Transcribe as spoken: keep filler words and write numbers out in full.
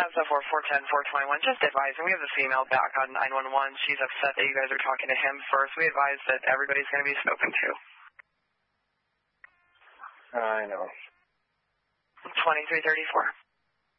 Five seven four four ten four twenty one. Just advising, we have the female back on nine one one. She's upset that you guys are talking to him first. We advise that everybody's going to be spoken to. I know. Twenty three thirty four.